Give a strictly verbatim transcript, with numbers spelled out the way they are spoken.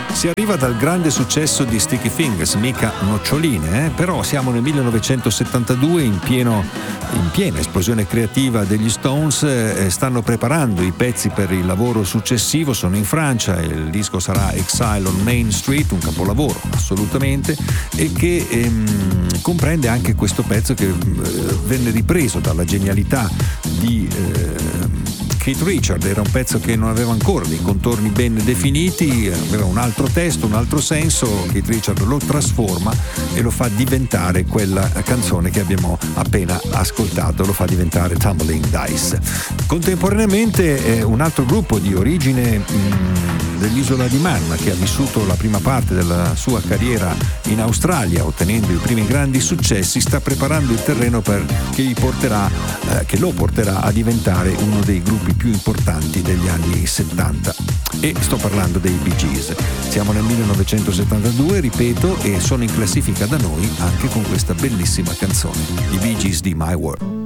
Si arriva dal grande successo di Sticky Fingers, mica noccioline, eh? Però siamo nel millenovecentosettantadue, in, pieno, in piena esplosione creativa degli Stones, eh, stanno preparando i pezzi per il lavoro successivo, sono in Francia, il disco sarà Exile on Main Street, un capolavoro assolutamente, e che ehm, comprende anche questo pezzo che eh, venne ripreso dalla genialità di eh, Keith Richards. Era un pezzo che non aveva ancora dei contorni ben definiti, aveva un altro testo, un altro senso. Keith Richards lo trasforma e lo fa diventare quella canzone che abbiamo appena ascoltato, lo fa diventare Tumbling Dice. Contemporaneamente eh, un altro gruppo di origine mh, dell'isola di Man, che ha vissuto la prima parte della sua carriera in Australia ottenendo i primi grandi successi, sta preparando il terreno per che, gli porterà, eh, che lo porterà a diventare uno dei gruppi più importanti degli anni settanta, e sto parlando dei Bee Gees. Siamo nel millenovecentosettantadue, ripeto, e sono in classifica da noi anche con questa bellissima canzone, i Bee Gees di My World.